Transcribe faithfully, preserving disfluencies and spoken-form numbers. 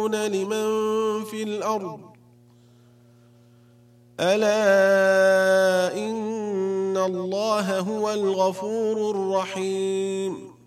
لمن في الأرض ألا إن الله هو الغفور الرحيم